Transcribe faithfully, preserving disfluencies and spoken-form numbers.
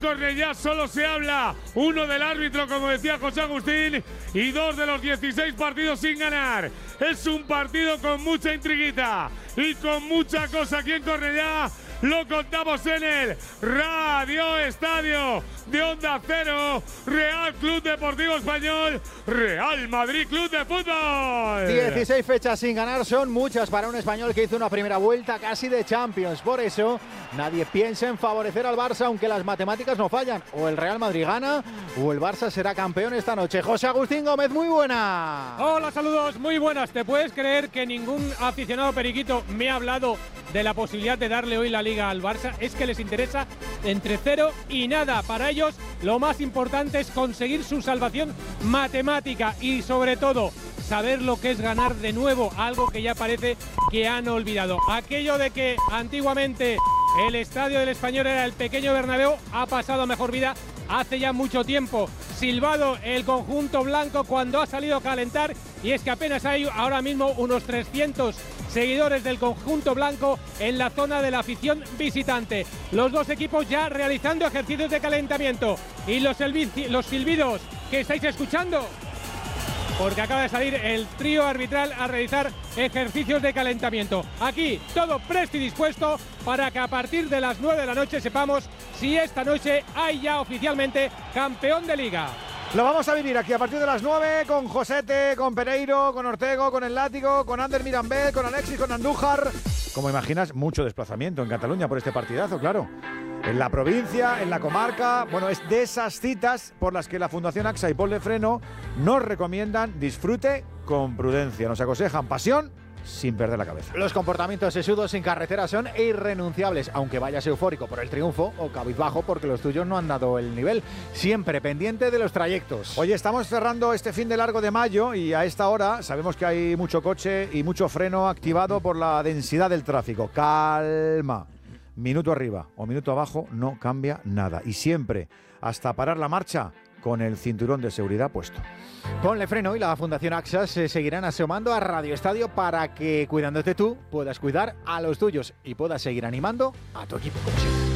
Cornellá solo se habla, uno del árbitro, como decía José Agustín, y dos de los dieciséis partidos sin ganar. Es un partido con mucha intriguita y con mucha cosa aquí en Cornellá. Lo contamos en el Radio Estadio de Onda Cero. Real Club Deportivo Español, Real Madrid Club de Fútbol. dieciséis fechas sin ganar son muchas para un español que hizo una primera vuelta casi de Champions. Por eso nadie piensa en favorecer al Barça, aunque las matemáticas no fallan. O el Real Madrid gana o el Barça será campeón esta noche. José Agustín Gómez, muy buena. Hola, saludos, muy buenas. ¿Te puedes creer que ningún aficionado periquito me ha hablado de la posibilidad de darle hoy la Liga al Barça? Es que les interesa entre cero y nada. Para ellos lo más importante es conseguir su salvación matemática y sobre todo saber lo que es ganar de nuevo, algo que ya parece que han olvidado. Aquello de que antiguamente el estadio del Español era el pequeño Bernabéu ha pasado a mejor vida hace ya mucho tiempo. Silbado el conjunto blanco cuando ha salido a calentar, y es que apenas hay ahora mismo unos trescientos seguidores del conjunto blanco en la zona de la afición visitante. Los dos equipos ya realizando ejercicios de calentamiento. Y los, los silbidos que estáis escuchando, porque acaba de salir el trío arbitral a realizar ejercicios de calentamiento. Aquí todo presto y dispuesto para que a partir de las nueve de la noche sepamos si esta noche hay ya oficialmente campeón de Liga. Lo vamos a vivir aquí a partir de las nueve con Josete, con Pereiro, con Ortego, con El Látigo, con Ander Mirambel, con Alexis, con Andújar. Como imaginas, mucho desplazamiento en Cataluña por este partidazo, claro. En la provincia, en la comarca, bueno, es de esas citas por las que la Fundación AXA y Pol de Freno nos recomiendan disfrute con prudencia. Nos aconsejan pasión sin perder la cabeza. Los comportamientos sesudos en carretera son irrenunciables, aunque vayas eufórico por el triunfo o cabizbajo porque los tuyos no han dado el nivel. Siempre pendiente de los trayectos. Oye, estamos cerrando este fin de largo de mayo y a esta hora sabemos que hay mucho coche y mucho freno activado por la densidad del tráfico. Calma. Minuto arriba o minuto abajo no cambia nada. Y siempre, hasta parar la marcha, con el cinturón de seguridad puesto. Ponle Freno y la Fundación AXA se seguirán asomando a Radio Estadio para que, cuidándote tú, puedas cuidar a los tuyos y puedas seguir animando a tu equipo como siempre.